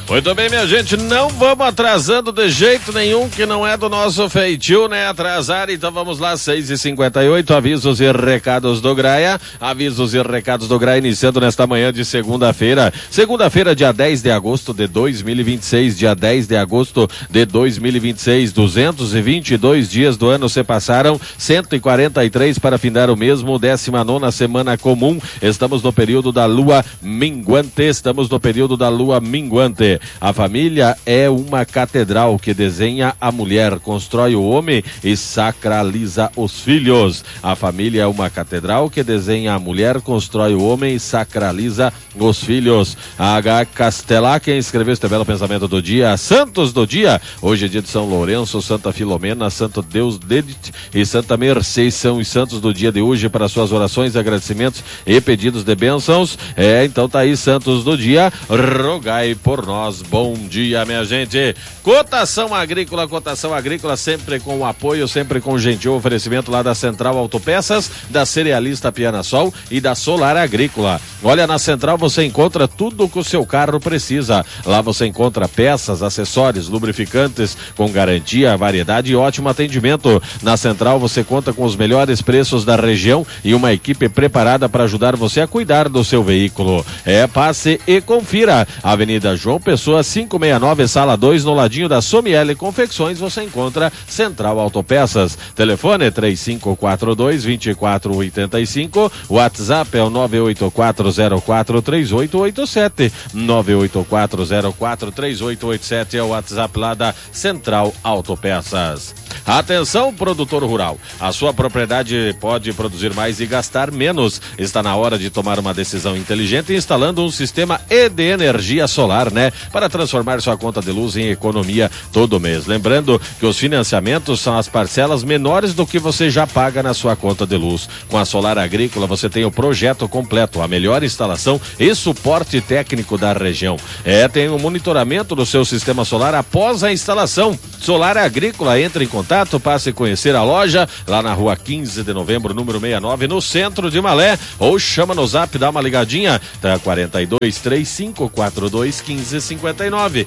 Muito bem, minha gente, não vamos atrasando de jeito nenhum, que não é do nosso feitio, né? Atrasar, então vamos lá, 6h58, avisos e recados do Graia. Avisos e recados do Graia, iniciando nesta manhã de segunda-feira. Segunda-feira, dia 10 de agosto de 2026, dia 10 de agosto de 2026, 222 dias do ano se passaram, 143 para findar o mesmo, 19ª semana comum. Estamos no período da lua minguante, A família é uma catedral que desenha a mulher, constrói o homem e sacraliza os filhos. A família é uma catedral que desenha a mulher, constrói o homem e sacraliza os filhos. A H. Castelar, quem escreveu este belo pensamento do dia, Santos do dia. Hoje é dia de São Lourenço, Santa Filomena, Santo Deus Dedit e Santa Mercê são os santos do dia de hoje para suas orações, agradecimentos e pedidos de bênçãos. Então tá aí, santos do dia, rogai por nós. Bom dia, minha gente. Cotação agrícola sempre com o apoio, sempre com gentil oferecimento lá da Central Autopeças, da Cerealista Piana-Sol e da Solar Agrícola. Olha, na Central você encontra tudo o que o seu carro precisa. Lá você encontra peças, acessórios, lubrificantes com garantia, variedade e ótimo atendimento. Na Central você conta com os melhores preços da região e uma equipe preparada para ajudar você a cuidar do seu veículo. Passe e confira. Avenida João Pessoa, 569, sala 2, no ladinho da Somiele Confecções, você encontra Central Autopeças. Telefone 3542-2485. WhatsApp é o 984043887. 984043887 é o WhatsApp lá da Central Autopeças. Atenção, produtor rural. A sua propriedade pode produzir mais e gastar menos. Está na hora de tomar uma decisão inteligente instalando um sistema de energia solar, né? Para transformar sua conta de luz em economia todo mês. Lembrando que os financiamentos são as parcelas menores do que você já paga na sua conta de luz. Com a Solar Agrícola você tem o projeto completo, a melhor instalação e suporte técnico da região. Tem o monitoramento do seu sistema solar após a instalação. Solar Agrícola, entre em contato, passe a conhecer a loja lá na rua 15 de novembro, número 69, no centro de Malé, ou chama no zap, dá uma ligadinha, tá? 4235421559,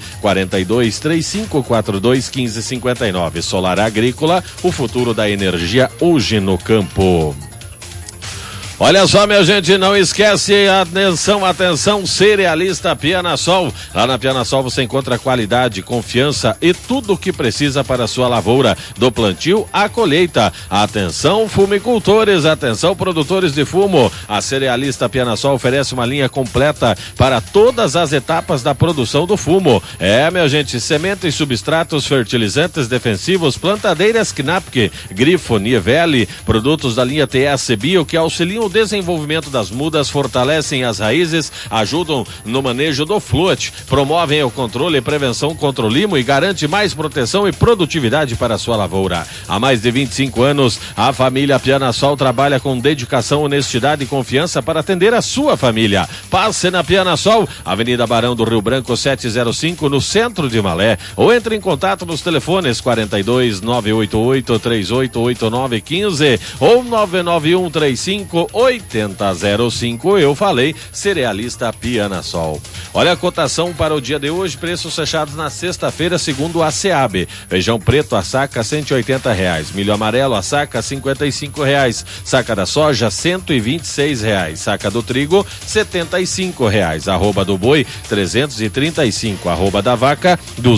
4235421559. Solar Agrícola, o futuro da energia hoje no campo. Olha só, minha gente, não esquece, atenção, Cerealista Piana-Sol. Lá na Piana-Sol você encontra qualidade, confiança e tudo o que precisa para a sua lavoura, do plantio à colheita. Atenção, fumicultores, atenção, produtores de fumo. A Cerealista Piana-Sol oferece uma linha completa para todas as etapas da produção do fumo. Minha gente, sementes, substratos, fertilizantes defensivos, plantadeiras Knapke, Grifo, Nivelle, produtos da linha TS Bio que auxiliam o desenvolvimento das mudas, fortalecem as raízes, ajudam no manejo do flote, promovem o controle e prevenção contra o limo e garante mais proteção e produtividade para a sua lavoura. Há mais de 25 anos, a família Piana-Sol trabalha com dedicação, honestidade e confiança para atender a sua família. Passe na Piana-Sol, Avenida Barão do Rio Branco 705, no centro de Malé, ou entre em contato nos telefones 42 988 388915 ou 99135 8005. Eu falei, Cerealista Piana-Sol. Olha a cotação para o dia de hoje, preços fechados na sexta-feira, segundo a SEAB. Feijão preto a saca R$180, milho amarelo a saca R$55, saca da soja R$126, saca do trigo R$75, arroba do boi R$335, arroba da vaca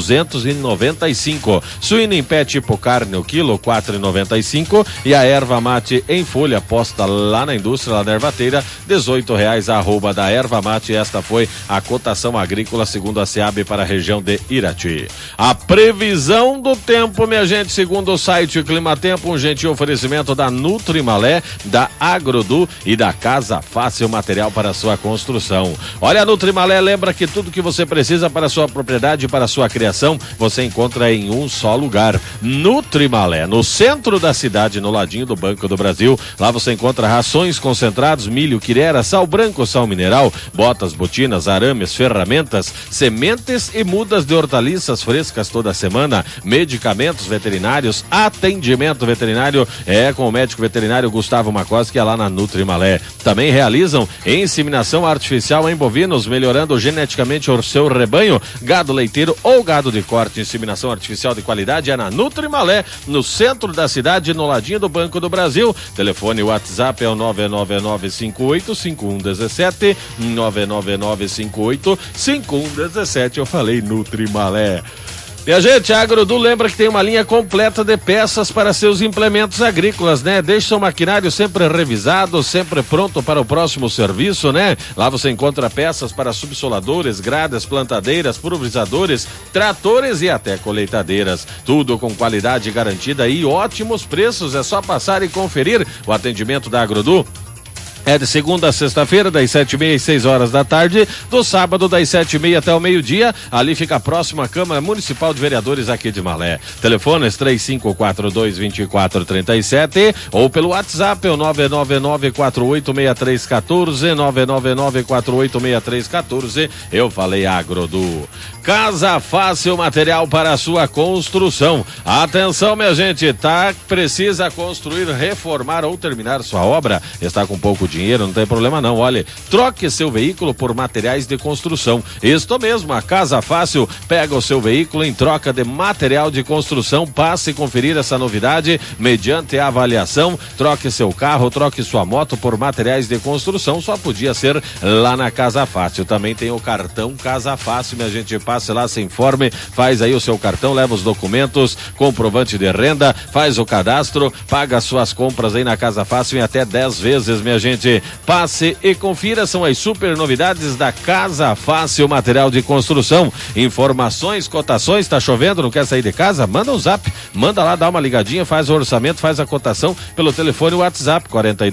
R$295, suíno em pé tipo carne o quilo R$4,95 e a erva mate em folha posta lá na indústria, lá na ervateira, R$18, arroba da erva mate. Esta foi a cotação agrícola segundo a SEAB para a região de Irati. A previsão do tempo, minha gente, segundo o site Climatempo, um gentil oferecimento da Nutrimalé, da Agrodu e da Casa Fácil, material para sua construção. Olha, a Nutrimalé lembra que tudo que você precisa para a sua propriedade e para a sua criação, você encontra em um só lugar. Nutrimalé, no centro da cidade, no ladinho do Banco do Brasil. Lá você encontra rações grãos concentrados, milho, quirera, sal branco, sal mineral, botas, botinas, arames, ferramentas, sementes e mudas de hortaliças frescas toda semana, medicamentos veterinários, atendimento veterinário com o médico veterinário Gustavo Macoski, lá na Nutrimalé. Também realizam inseminação artificial em bovinos, melhorando geneticamente o seu rebanho, gado leiteiro ou gado de corte. Inseminação artificial de qualidade é na Nutrimalé, no centro da cidade, no ladinho do Banco do Brasil. Telefone WhatsApp é o 999585117, 999585117. Eu falei Nutrimalé. E a gente, a Agrodu lembra que tem uma linha completa de peças para seus implementos agrícolas, né? Deixe seu maquinário sempre revisado, sempre pronto para o próximo serviço, né? Lá você encontra peças para subsoladores, gradas, plantadeiras, pulverizadores, tratores e até colheitadeiras. Tudo com qualidade garantida e ótimos preços. É só passar e conferir o atendimento da Agrodu. É de segunda a sexta-feira, das 7h30 às 6 horas da tarde, do sábado das 7h30 até o meio-dia. Ali fica a próxima Câmara Municipal de Vereadores aqui de Malé. Telefones 3542-2437 ou pelo WhatsApp, o 999486314, 999486314. Eu falei Agrodu. Casa Fácil, material para a sua construção. Atenção, minha gente, precisa construir, reformar ou terminar sua obra? Está com pouco dinheiro, não tem problema não. Olha, troque seu veículo por materiais de construção. Isto mesmo, a Casa Fácil pega o seu veículo em troca de material de construção. Passe e conferir essa novidade mediante a avaliação. Troque seu carro, troque sua moto por materiais de construção. Só podia ser lá na Casa Fácil. Também tem o cartão Casa Fácil, minha gente. Passe lá, se informe, faz aí o seu cartão, leva os documentos, comprovante de renda, faz o cadastro, paga as suas compras aí na Casa Fácil em até 10 vezes, minha gente. Passe e confira, são as super novidades da Casa Fácil, material de construção. Informações, cotações, tá chovendo, não quer sair de casa? Manda um zap, manda lá, dá uma ligadinha, faz o orçamento, faz a cotação pelo telefone WhatsApp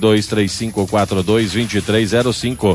4235422305,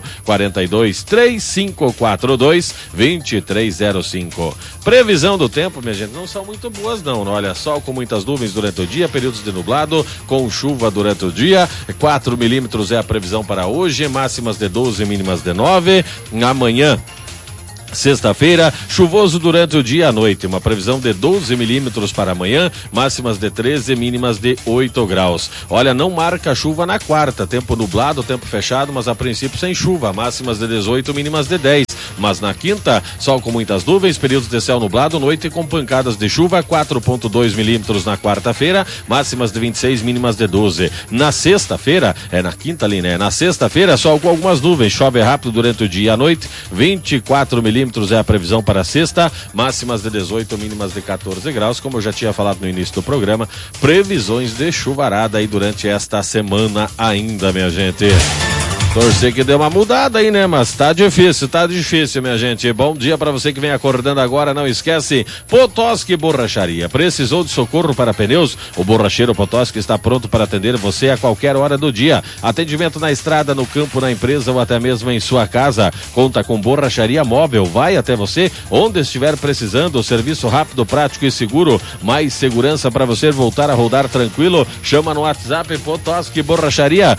4235422305. Previsão do tempo, minha gente, não são muito boas não. Olha, sol com muitas nuvens durante o dia, períodos de nublado, com chuva durante o dia. 4 milímetros é a previsão para hoje, máximas de 12, mínimas de 9. Amanhã, sexta-feira, chuvoso durante o dia e a noite, uma previsão de 12 milímetros para amanhã, máximas de 13, mínimas de 8 graus. Olha, não marca chuva na quarta, tempo nublado, tempo fechado, mas a princípio sem chuva, máximas de 18, mínimas de 10. Mas na quinta, sol com muitas nuvens, períodos de céu nublado, noite com pancadas de chuva, 4,2 milímetros na quarta-feira, máximas de 26, mínimas de 12. Na sexta-feira, na quinta ali, né? Na sexta-feira, sol com algumas nuvens, chove rápido durante o dia e a noite, 24 milímetros é a previsão para sexta, máximas de 18, mínimas de 14 graus, como eu já tinha falado no início do programa, previsões de chuvarada aí durante esta semana ainda, minha gente. Torcer que deu uma mudada aí, né? Mas tá difícil, minha gente. Bom dia para você que vem acordando agora. Não esquece, Potoski Borracharia. Precisou de socorro para pneus? O borracheiro Potoski está pronto para atender você a qualquer hora do dia. Atendimento na estrada, no campo, na empresa ou até mesmo em sua casa. Conta com borracharia móvel. Vai até você onde estiver precisando. Serviço rápido, prático e seguro. Mais segurança para você voltar a rodar tranquilo. Chama no WhatsApp Potoski Borracharia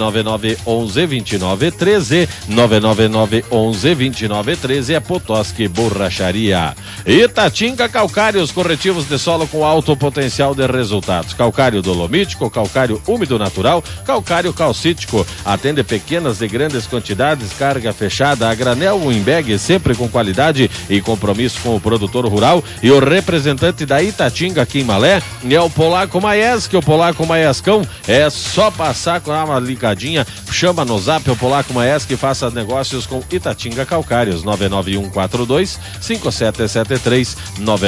999112913, 999112913 é Potoski Borracharia. Itatinga Calcários, corretivos de solo com alto potencial de resultados. Calcário dolomítico, calcário úmido natural, calcário calcítico. Atende pequenas e grandes quantidades, carga fechada, a granel ou em bag, sempre com qualidade e compromisso com o produtor rural. E o representante da Itatinga aqui em Malé é o Polaco Maiesk, o Polaco Maiescão. É só passar com uma ligadinha, chama no zap o Polaco Maiesk e faça negócios com Itatinga Calcários, 99142-5773,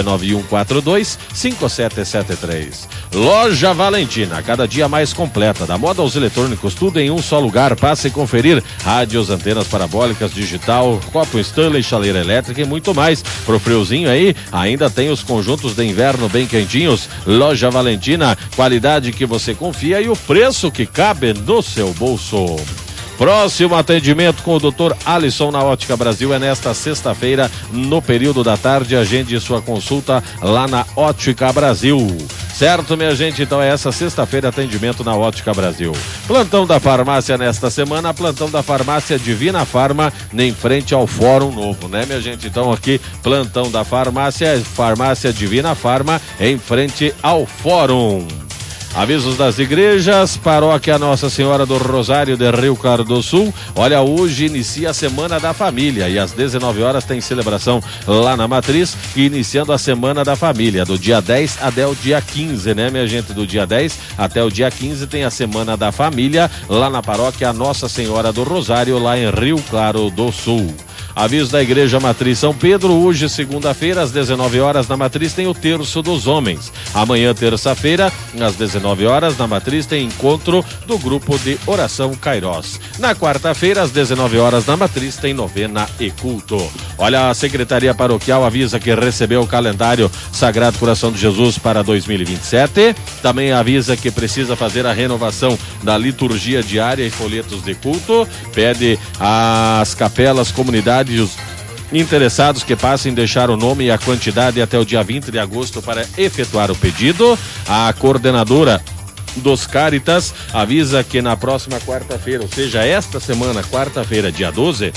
99142-5773. Loja Valentina, cada dia mais completa, da moda aos eletrônicos, tudo em um só lugar. Passe e conferir rádios, antenas parabólicas, digital, copo Stanley, chaleira elétrica e muito mais. Pro friozinho aí, ainda tem os conjuntos de inverno bem quentinhos. Loja Valentina, qualidade que você confia e o preço que cabe no seu bolso. Próximo atendimento com o Dr. Alisson na Ótica Brasil é nesta sexta-feira, no período da tarde. Agende sua consulta lá na Ótica Brasil. Certo, minha gente? Então é essa sexta-feira, atendimento na Ótica Brasil. Plantão da farmácia nesta semana, plantão da farmácia Divina Farma, em frente ao Fórum Novo, né, minha gente? Então aqui, plantão da farmácia Divina Farma, em frente ao Fórum. Avisos das igrejas, paróquia Nossa Senhora do Rosário de Rio Claro do Sul. Olha, hoje inicia a Semana da Família e às 19 horas tem celebração lá na Matriz, iniciando a Semana da Família, do dia 10 até o dia 15, né, minha gente? Do dia 10 até o dia 15 tem a Semana da Família lá na paróquia Nossa Senhora do Rosário, lá em Rio Claro do Sul. Aviso da Igreja Matriz São Pedro, hoje segunda-feira às 19 horas na Matriz tem o Terço dos Homens. Amanhã, terça-feira, às 19 horas na Matriz tem encontro do grupo de oração Kairós. Na quarta-feira, às 19 horas na Matriz tem novena e culto. Olha, a Secretaria Paroquial avisa que recebeu o calendário Sagrado Coração de Jesus para 2027. Também avisa que precisa fazer a renovação da liturgia diária e folhetos de culto. Pede às capelas, comunidades e os interessados que passem deixar o nome e a quantidade até o dia 20 de agosto para efetuar o pedido. A coordenadora dos Cáritas avisa que na próxima quarta-feira, ou seja, esta semana, quarta-feira, dia 12,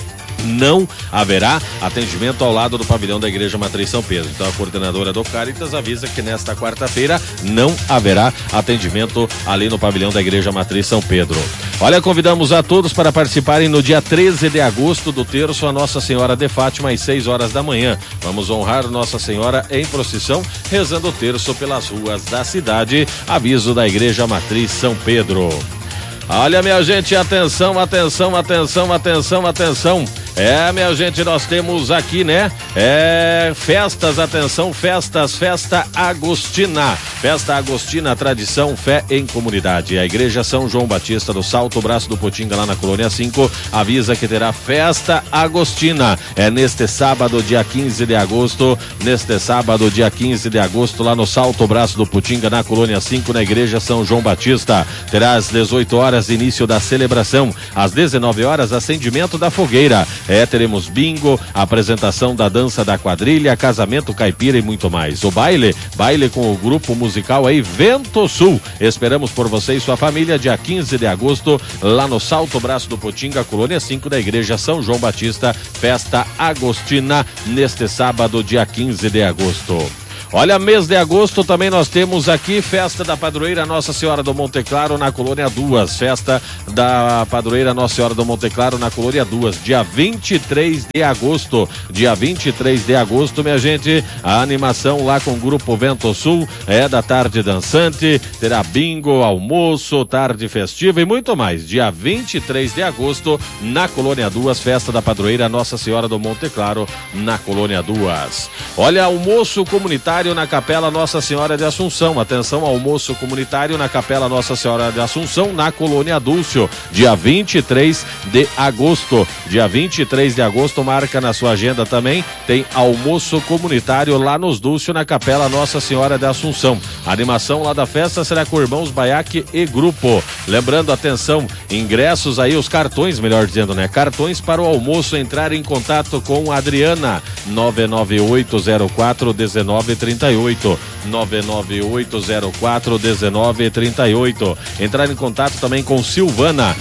não haverá atendimento ao lado do pavilhão da Igreja Matriz São Pedro. Então a coordenadora do Cáritas avisa que nesta quarta-feira não haverá atendimento ali no pavilhão da Igreja Matriz São Pedro. Olha, convidamos a todos para participarem no dia 13 de agosto do terço a Nossa Senhora de Fátima às 6 horas da manhã. Vamos honrar Nossa Senhora em procissão, rezando o terço pelas ruas da cidade. Aviso da Igreja Matriz São Pedro. Olha, minha gente, atenção, atenção, atenção, atenção, atenção. Minha gente, nós temos aqui, né? Festas, atenção, festas, Festa Agostina. Festa Agostina, tradição, fé em comunidade. A Igreja São João Batista do Salto Braço do Potinga, lá na Colônia 5, avisa que terá Festa Agostina. Neste sábado, dia 15 de agosto, lá no Salto Braço do Potinga, na Colônia 5, na Igreja São João Batista. Terá às 18 horas início da celebração. Às 19 horas, acendimento da fogueira. Teremos bingo, apresentação da dança da quadrilha, casamento caipira e muito mais. O baile com o grupo musical aí Vento Sul. Esperamos por você e sua família dia 15 de agosto, lá no Salto Braço do Potinga, Colônia 5 da Igreja São João Batista, Festa Agostina, neste sábado, dia 15 de agosto. Olha, mês de agosto também nós temos aqui Festa da Padroeira Nossa Senhora do Monte Claro na Colônia 2. Festa da Padroeira Nossa Senhora do Monte Claro na Colônia 2, dia 23 de agosto. Dia 23 de agosto, minha gente, a animação lá com o Grupo Vento Sul da tarde dançante, terá bingo, almoço, tarde festiva e muito mais. Dia 23 de agosto, na Colônia 2, Festa da Padroeira Nossa Senhora do Monte Claro na Colônia 2. Olha, almoço comunitário na Capela Nossa Senhora de Assunção. Atenção, almoço comunitário na Capela Nossa Senhora de Assunção, na Colônia Dúcio, dia 23 de agosto. Dia 23 de agosto, marca na sua agenda também, tem almoço comunitário lá nos Dúcio, na Capela Nossa Senhora de Assunção. A animação lá da festa será com Irmãos Baiaque e Grupo. Lembrando, atenção, ingressos aí, os cartões, melhor dizendo, né? Cartões para o almoço, entrar em contato com a Adriana, 998041938. 998041938. Entrar em contato também com Silvana,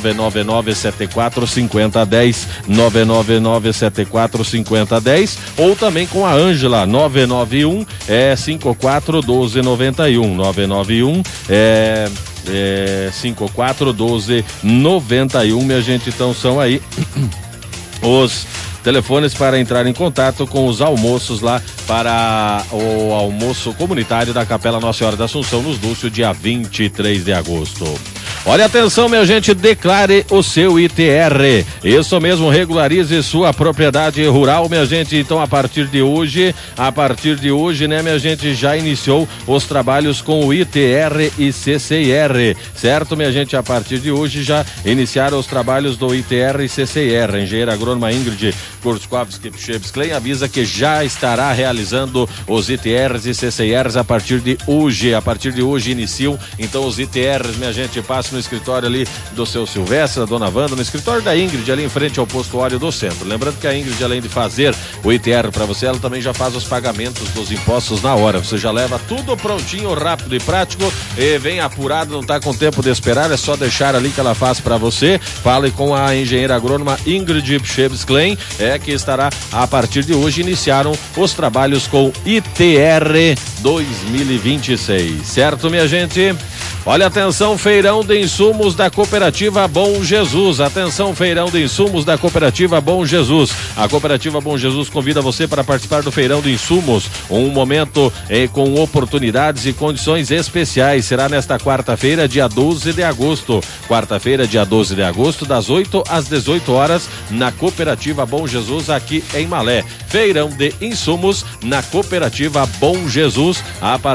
999745010, 999745010, ou também com a Ângela, 991 541291, 991 541291, minha gente. Então são aí os telefones para entrar em contato com os almoços lá para o almoço comunitário da Capela Nossa Senhora da Assunção nos Dúcio, dia 23 de agosto. Olha, atenção, minha gente, declare o seu ITR. Isso mesmo, regularize sua propriedade rural, minha gente. Então, a partir de hoje, né, minha gente, já iniciou os trabalhos com o ITR e CCIR, certo, minha gente? A partir de hoje já iniciaram os trabalhos do ITR e CCIR. A engenheira agrônoma Ingrid Kurskowski-Pchebsklein avisa que já estará realizando os ITRs e CCIRs a partir de hoje. A partir de hoje iniciam, então, os ITRs, minha gente. Passe no escritório ali do seu Silvestre, da dona Wanda, no escritório da Ingrid, ali em frente ao posto óleo do centro. Lembrando que a Ingrid, além de fazer o ITR para você, ela também já faz os pagamentos dos impostos na hora. Você já leva tudo prontinho, rápido e prático, e vem apurado, não tá com tempo de esperar, é só deixar ali que ela faz para você. Fale com a engenheira agrônoma Ingrid Schebsklein, que estará a partir de hoje, iniciaram os trabalhos com ITR 2026, certo, minha gente? Olha, atenção, feirão de insumos da Cooperativa Bom Jesus. Atenção, feirão de insumos da Cooperativa Bom Jesus. A Cooperativa Bom Jesus convida você para participar do feirão de insumos. Um momento com oportunidades e condições especiais. Será nesta quarta-feira, dia 12 de agosto. Quarta-feira, dia 12 de agosto, das 8 às 18 horas, na Cooperativa Bom Jesus, aqui em Malé. Feirão de insumos na Cooperativa Bom Jesus,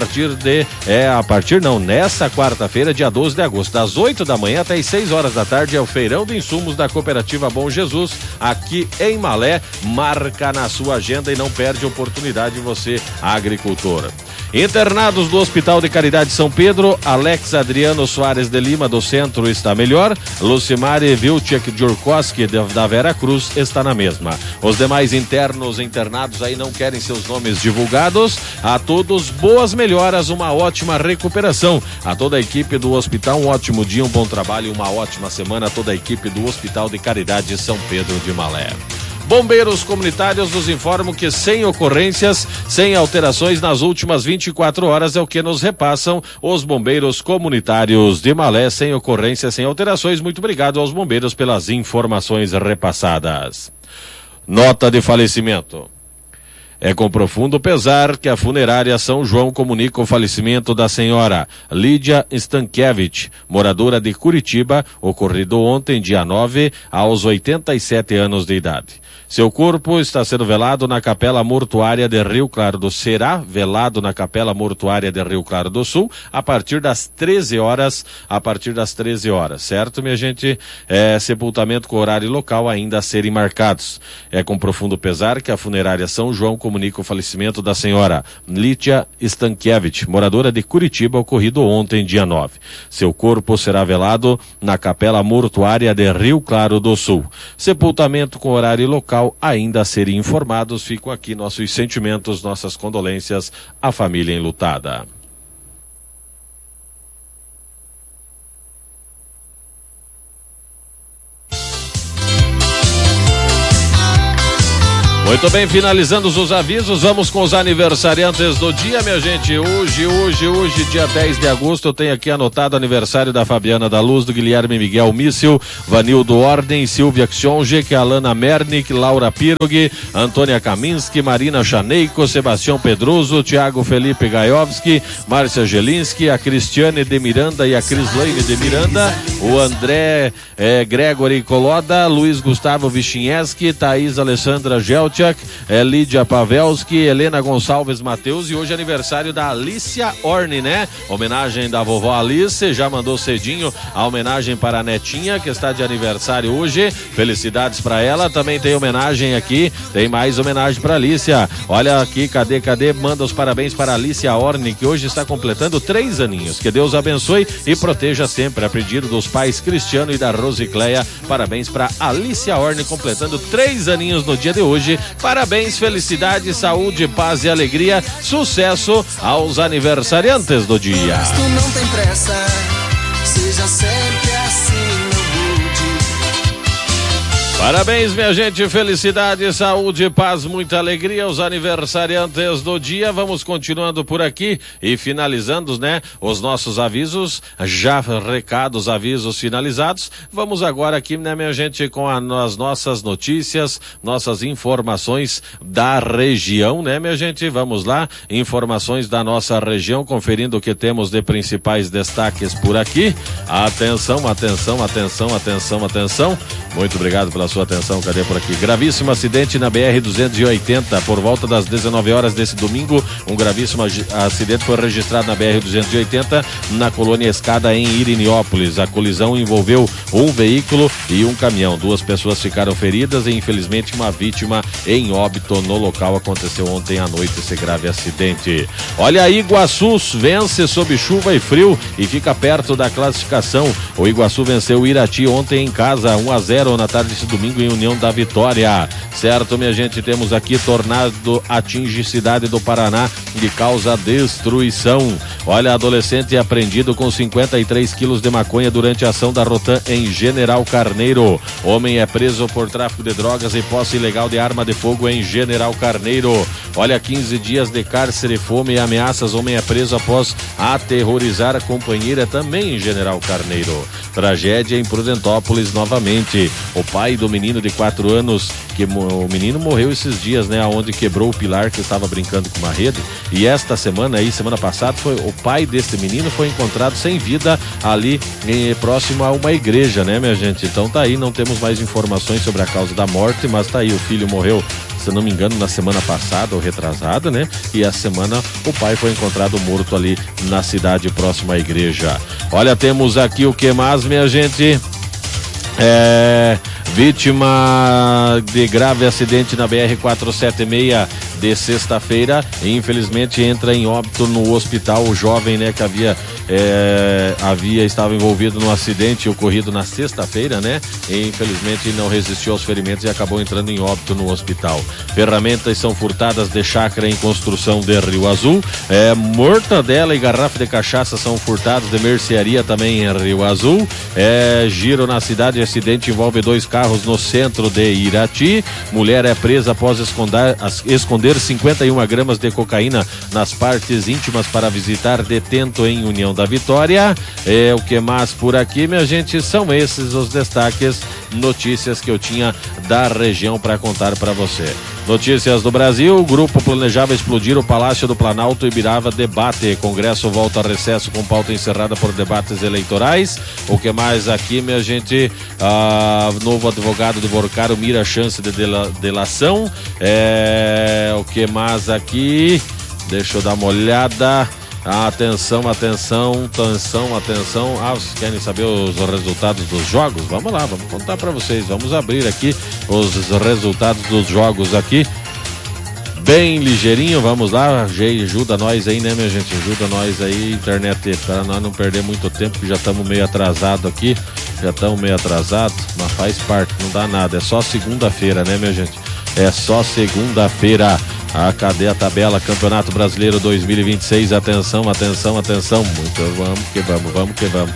nessa quarta-feira, dia 12 de agosto, das 8 da manhã até as 6 horas da tarde, é o feirão de insumos da Cooperativa Bom Jesus, aqui em Malé. Marca na sua agenda e não perde oportunidade, você, agricultor. Internados do Hospital de Caridade São Pedro, Alex Adriano Soares de Lima, do Centro, está melhor. Lucimari Vilcek Djurkowski, da Vera Cruz, está na mesma. Os demais internos internados aí não querem seus nomes divulgados. A todos, boas melhoras, uma ótima recuperação. A toda a equipe do hospital, um ótimo dia, um bom trabalho e uma ótima semana a toda a equipe do Hospital de Caridade São Pedro de Malé. Bombeiros comunitários nos informam que sem ocorrências, sem alterações nas últimas 24 horas, é o que nos repassam os bombeiros comunitários de Malé, sem ocorrências, sem alterações. Muito obrigado aos bombeiros pelas informações repassadas. Nota de falecimento. É com profundo pesar que a funerária São João comunica o falecimento da senhora Lídia Stankiewicz, moradora de Curitiba, ocorrido ontem, dia 9, aos 87 anos de idade. Seu corpo está sendo velado na Capela Mortuária de Rio Claro do Sul. Será velado na Capela Mortuária de Rio Claro do Sul a partir das 13 horas, certo, minha gente? Sepultamento com horário e local ainda a serem marcados. É com profundo pesar que a funerária São João comunica o falecimento da senhora Lídia Stankiewicz, moradora de Curitiba, ocorrido ontem, dia 9. Seu corpo será velado na Capela Mortuária de Rio Claro do Sul. Sepultamento com horário e local ainda a serem informados. Ficam aqui nossos sentimentos, nossas condolências à família enlutada. Muito bem, finalizando os avisos, vamos com os aniversariantes do dia, minha gente. Hoje, dia 10 de agosto, eu tenho aqui anotado o aniversário da Fabiana da Luz, do Guilherme Miguel Míssil, Vanildo Ordem, Silvia Xionge, Alana Mernick, Laura Pirog, Antônia Kaminski, Marina Chaneiko, Sebastião Pedroso, Thiago Felipe Gaiovski, Márcia Gelinski, a Cristiane de Miranda e a Crislaine de Miranda, o André Gregory Coloda, Luiz Gustavo Vichinheski, Thaís Alessandra Gelt, Lídia Pavelski, Helena Gonçalves Mateus, e hoje é aniversário da Alicia Orne, né? Homenagem da vovó Alice, já mandou cedinho a homenagem para a netinha, que está de aniversário hoje. Felicidades para ela. Também tem homenagem aqui, tem mais homenagem para Alicia. Olha aqui, cadê? Manda os parabéns para a Alicia Orne, que hoje está completando 3 aninhos. Que Deus abençoe e proteja sempre, a pedido dos pais Cristiano e da Rosicléia. Parabéns para Alicia Orne, completando 3 aninhos no dia de hoje. Parabéns, felicidade, saúde, paz e alegria. Sucesso aos aniversariantes do dia. Não tem pressa, seja sempre assim, não mude. Parabéns, minha gente, felicidade, saúde, paz, muita alegria aos aniversariantes do dia. Vamos continuando por aqui e finalizando, né, os nossos avisos, já recados, avisos finalizados. Vamos agora aqui, né, minha gente, com as nossas notícias, nossas informações da região, né, minha gente? Vamos lá, informações da nossa região, conferindo o que temos de principais destaques por aqui. Atenção. Muito obrigado pelas a sua atenção, cadê por aqui? Gravíssimo acidente na BR-280, por volta das 19 horas desse domingo, um gravíssimo acidente foi registrado na BR-280, na colônia Escada, em Iriniópolis. A colisão envolveu um veículo e um caminhão. 2 pessoas ficaram feridas e, infelizmente, uma vítima em óbito no local. Aconteceu ontem à noite esse grave acidente. Olha, Iguaçu vence sob chuva e frio e fica perto da classificação. O Iguaçu venceu o Irati ontem em casa, 1-0 na tarde desse domingo em União da Vitória. Certo, minha gente, temos aqui tornado atinge cidade do Paraná e causa destruição. Olha, adolescente é apreendido com 53 quilos de maconha durante a ação da Rotan em General Carneiro. Homem é preso por tráfico de drogas e posse ilegal de arma de fogo em General Carneiro. Olha, 15 dias de cárcere, fome e ameaças. Homem é preso após aterrorizar a companheira também em General Carneiro. Tragédia em Prudentópolis novamente. O pai do menino de 4 anos, o menino morreu esses dias, né? Onde quebrou o pilar que estava brincando com uma rede. E esta semana passada, o pai desse menino foi encontrado sem vida ali próximo a uma igreja, né, minha gente? Então tá aí, não temos mais informações sobre a causa da morte, mas tá aí, o filho morreu, se não me engano, na semana passada ou retrasada, né? E essa semana o pai foi encontrado morto ali na cidade próxima à igreja. Olha, temos aqui o que mais, minha gente? Vítima de grave acidente na BR-476 de sexta-feira, infelizmente entra em óbito no hospital. O jovem, né, que estava envolvido no acidente ocorrido na sexta-feira, né, e infelizmente não resistiu aos ferimentos e acabou entrando em óbito no hospital. Ferramentas são furtadas de chácara em construção de Rio Azul. Mortadela e garrafa de cachaça são furtados de mercearia também em Rio Azul. Giro na cidade, acidente envolve 2 carros no centro de Irati. Mulher é presa após esconder 51 gramas de cocaína nas partes íntimas para visitar detento em União da Vitória. O que mais por aqui, minha gente? São esses os destaques, notícias que eu tinha da região para contar para você. Notícias do Brasil: o grupo planejava explodir o Palácio do Planalto e virava debate. Congresso volta a recesso com pauta encerrada por debates eleitorais. O que mais aqui, minha gente? Novo advogado de Borcaro mira a chance de delação. O que mais aqui? Deixa eu dar uma olhada. Atenção. Vocês querem saber os resultados dos jogos? Vamos lá, vamos contar para vocês. Vamos abrir aqui os resultados dos jogos aqui. Bem ligeirinho, vamos lá. Ajuda nós aí, né, minha gente? Ajuda nós aí, internet, para nós não perder muito tempo, que já estamos meio atrasados aqui. Mas faz parte, não dá nada. É só segunda-feira, né, minha gente? É só segunda-feira. Cadê a tabela? Campeonato Brasileiro 2026. Atenção. Muito vamos que vamos.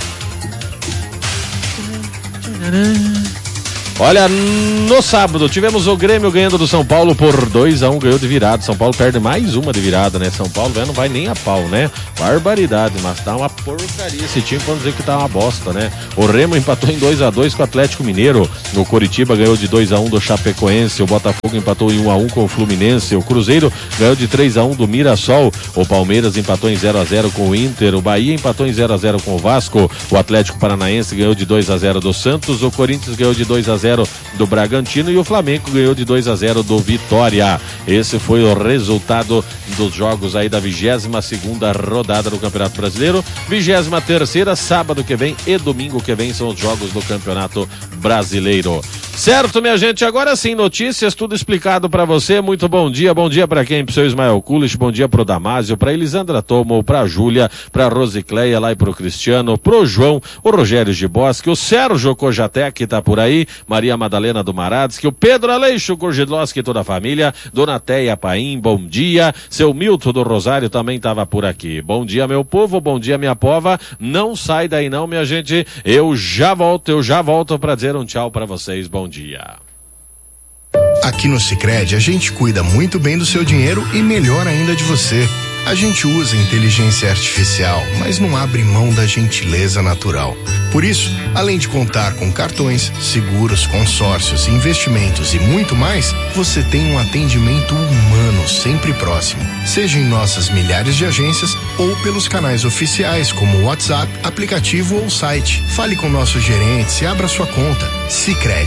Olha, no sábado tivemos o Grêmio ganhando do São Paulo por 2-1, ganhou de virada. São Paulo perde mais uma de virada, né? São Paulo não vai nem a pau, né? Barbaridade, mas tá uma porcaria esse time, pra não dizer que tá uma bosta, né? O Remo empatou em 2-2 com o Atlético Mineiro. O Coritiba ganhou de 2-1 do Chapecoense. O Botafogo empatou em 1-1 com o Fluminense. O Cruzeiro ganhou de 3-1 do Mirassol. O Palmeiras empatou em 0-0 com o Inter. O Bahia empatou em 0-0 com o Vasco. O Atlético Paranaense ganhou de 2-0 do Santos. O Corinthians ganhou de 2-0 do Bragantino e o Flamengo ganhou de 2-0 do Vitória. Esse foi o resultado dos jogos aí da 22ª rodada do Campeonato Brasileiro. 23ª, sábado que vem e domingo que vem são os jogos do Campeonato Brasileiro. Certo, minha gente? Agora sim, notícias, tudo explicado pra você. Muito bom dia pra quem? Pro seu Ismael Kulich, bom dia pro Damásio, pra Elisandra Tomo, pra Júlia, pra Rosicleia lá e pro Cristiano, pro João, o Rogério Giboschi, o Sérgio Cojatec que tá por aí, Maria Madalena do Maradski, o Pedro Aleixo Gorgidloski e toda a família, Dona Teia Paim, bom dia, seu Milton do Rosário também tava por aqui. Bom dia, meu povo, bom dia, minha pova, não sai daí não, minha gente, eu já volto pra dizer um tchau pra vocês, bom dia. Aqui no Sicredi a gente cuida muito bem do seu dinheiro e melhor ainda de você. A gente usa inteligência artificial, mas não abre mão da gentileza natural. Por isso, além de contar com cartões, seguros, consórcios, investimentos e muito mais, você tem um atendimento humano sempre próximo. Seja em nossas milhares de agências ou pelos canais oficiais como o WhatsApp, aplicativo ou site. Fale com nossos gerentes e abra sua conta. Sicredi.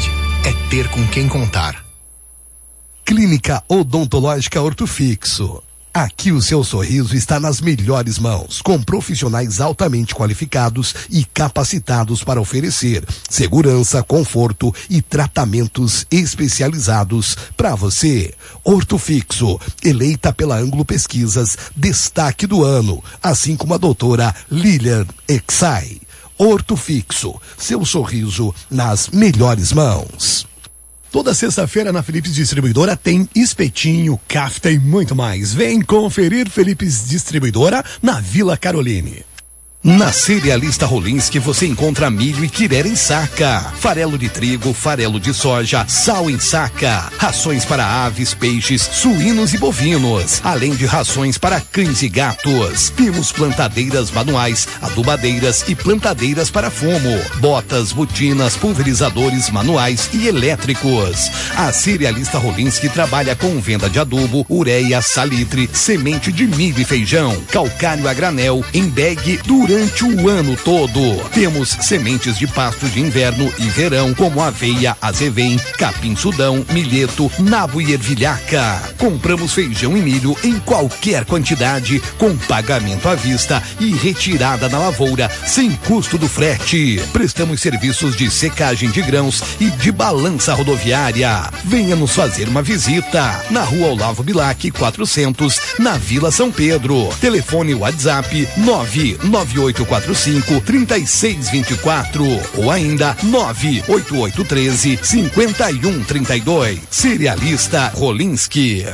é ter com quem contar. Clínica Odontológica Ortofixo. Aqui o seu sorriso está nas melhores mãos, com profissionais altamente qualificados e capacitados para oferecer segurança, conforto e tratamentos especializados para você. Ortofixo, eleita pela Ângulo Pesquisas, destaque do ano, assim como a doutora Lilian Exai. Ortofixo, seu sorriso nas melhores mãos. Toda sexta-feira na Philips Distribuidora tem espetinho, kafta e muito mais. Vem conferir Philips Distribuidora na Vila Caroline. Na Cerealista Rolinski você encontra milho e quirera em saca, farelo de trigo, farelo de soja, sal em saca, rações para aves, peixes, suínos e bovinos, além de rações para cães e gatos. Temos plantadeiras manuais, adubadeiras e plantadeiras para fumo, botas, botinas, pulverizadores manuais e elétricos. A Cerealista Rolinski trabalha com venda de adubo, ureia, salitre, semente de milho e feijão, calcário a granel, em bag durante o ano todo. Temos sementes de pasto de inverno e verão, como aveia, azevém, capim-sudão, milheto, nabo e ervilhaca. Compramos feijão e milho em qualquer quantidade, com pagamento à vista e retirada na lavoura, sem custo do frete. Prestamos serviços de secagem de grãos e de balança rodoviária. Venha nos fazer uma visita na Rua Olavo Bilac 400, na Vila São Pedro. Telefone WhatsApp 98845-3624 ou ainda 98813-5132. Cerealista Rolinski.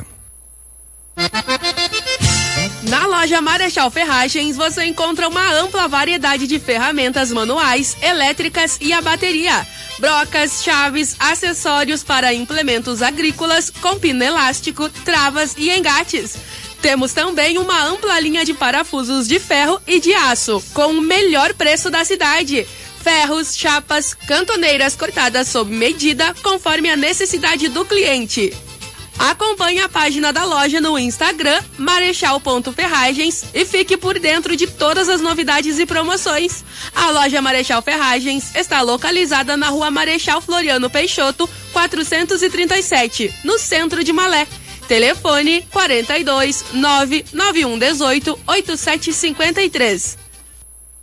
Na loja Marechal Ferragens você encontra uma ampla variedade de ferramentas manuais, elétricas e a bateria. Brocas, chaves, acessórios para implementos agrícolas com pino elástico, travas e engates. Temos também uma ampla linha de parafusos de ferro e de aço, com o melhor preço da cidade. Ferros, chapas, cantoneiras cortadas sob medida, conforme a necessidade do cliente. Acompanhe a página da loja no Instagram, marechal.ferragens, e fique por dentro de todas as novidades e promoções. A loja Marechal Ferragens está localizada na Rua Marechal Floriano Peixoto, 437, no centro de Malé. Telefone 42 99118 8753.